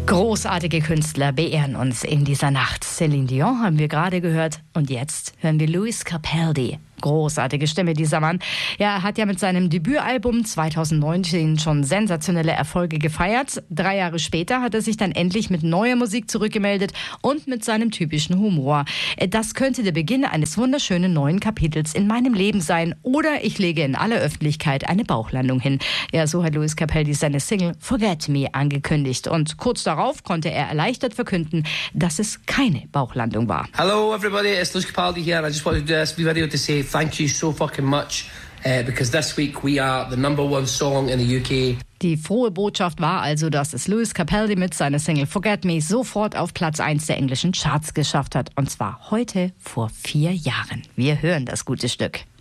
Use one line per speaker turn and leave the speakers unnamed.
Großartige Künstler beehren uns in dieser Nacht. Céline Dion haben wir gerade gehört und jetzt hören wir Lewis Capaldi. Großartige Stimme, dieser Mann. Ja, er hat ja mit seinem Debütalbum 2019 schon sensationelle Erfolge gefeiert. 3 Jahre später hat er sich dann endlich mit neuer Musik zurückgemeldet und mit seinem typischen Humor. Das könnte der Beginn eines wunderschönen neuen Kapitels in meinem Leben sein. Oder ich lege in aller Öffentlichkeit eine Bauchlandung hin. Ja, so hat Lewis Capaldi seine Single Forget Me angekündigt. Und kurz darauf konnte er erleichtert verkünden, dass es keine Bauchlandung war.
Hello everybody, it's Lewis Capaldi here and I just wanted to do this video to say thank you so fucking much because this week we are the #1 song in the UK.
Die frohe Botschaft war also, dass es Lewis Capaldi mit seiner Single Forget Me sofort auf Platz 1 der englischen Charts geschafft hat. Und zwar heute vor 4 Jahren. Wir hören das gute Stück.